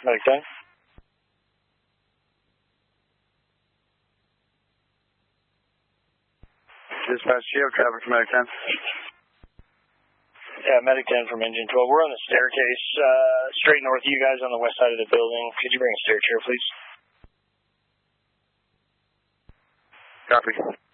Medic 10. Dispatch, you have traffic from Medic 10. Yeah, Medic 10 from Engine 12. We're on the staircase, straight north of you guys on the west side of the building. Could you bring a stair chair, please? Copy.